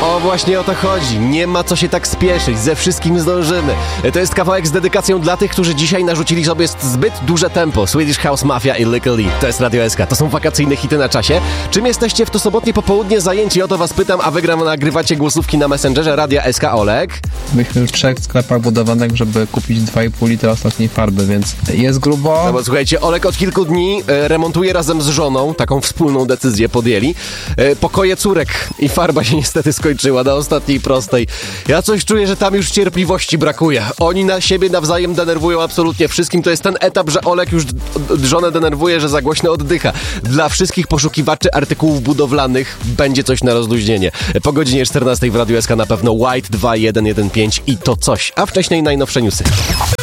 O, właśnie o to chodzi. Nie ma co się tak spieszyć. Ze wszystkim zdążymy. To jest kawałek z dedykacją dla tych, którzy dzisiaj narzucili sobie zbyt duże tempo. Swedish House Mafia i Lykke Li. To jest Radio SK. To są wakacyjne hity na czasie. Czym jesteście w to sobotnie popołudnie zajęci? O to was pytam, a wy nagrywacie głosówki na Messengerze Radia SK. Olek? Byliśmy w 3 sklepach budowanych, żeby kupić 2,5 litra ostatniej farby, więc jest grubo. No bo słuchajcie, Olek od kilku dni remontuje razem z żoną. Taką wspólną decyzję podjęli. Pokoje córek i farba się niestety skończyła na ostatniej prostej. Ja coś czuję, że tam już cierpliwości brakuje. Oni na siebie nawzajem denerwują absolutnie wszystkim. To jest ten etap, że Olek już żonę denerwuje, że za głośno oddycha. Dla wszystkich poszukiwaczy artykułów budowlanych będzie coś na rozluźnienie. Po godzinie 14 w Radiu SK na pewno White 2115 i to coś. A wcześniej najnowsze newsy.